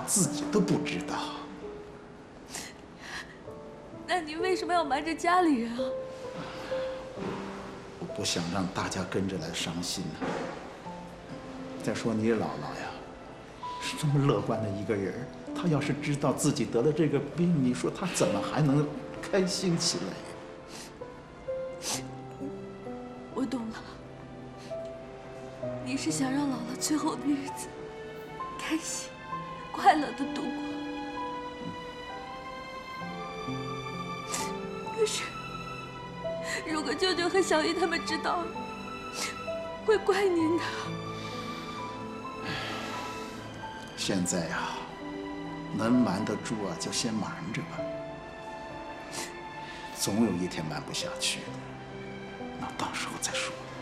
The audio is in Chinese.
自己都不知道。 那你为什么要瞒着家里人啊？ 我不想让大家跟着来伤心呢。再说你姥姥呀，是这么乐观的一个人，她要是知道自己得了这个病，你说她怎么还能开心起来？ 我懂了，你是想让姥姥最后的日子开心、快乐的度过。可是，如果舅舅和小姨他们知道了，会怪您的。 现在呀，能瞒得住啊，就先瞒着吧。总有一天瞒不下去的，那到时候再说。